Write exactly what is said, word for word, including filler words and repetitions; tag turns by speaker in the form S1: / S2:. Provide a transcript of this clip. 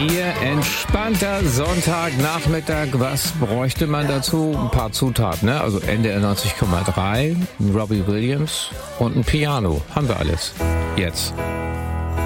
S1: Ihr entspannter Sonntagnachmittag, was bräuchte man dazu? Ein paar Zutaten, ne? Also N D R neunzig Komma drei, Robbie Williams und ein Piano. Haben wir alles. Jetzt.